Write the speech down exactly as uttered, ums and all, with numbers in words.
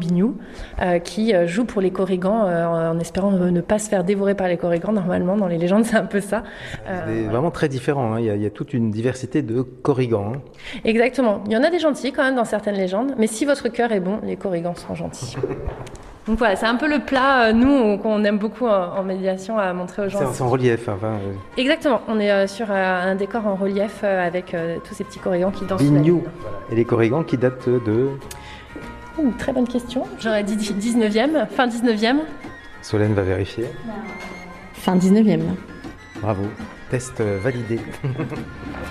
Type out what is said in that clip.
Bignou, euh, qui euh, joue pour les Korrigans euh, en, en espérant ne pas se faire dévorer par les Korrigans. Normalement, dans les légendes, c'est un peu ça. Euh, c'est voilà. Vraiment très différent, hein. il, y a, il y a toute une diversité de Korrigans. Hein. Exactement. Il y en a des gentils quand même dans certaines légendes, mais si votre cœur est bon, les Korrigans sont gentils. Donc voilà, c'est un peu le plat, euh, nous, qu'on aime beaucoup en, en médiation à montrer aux gens. C'est en relief. Enfin, euh... Exactement, on est euh, sur euh, un décor en relief euh, avec euh, tous ces petits Korrigans qui dansent. Bignou. Et les Korrigans qui datent de... Ouh, très bonne question. J'aurais dit dix-neuvième, fin dix-neuvième. Solène va vérifier. Fin dix-neuvième. Bravo, test validé.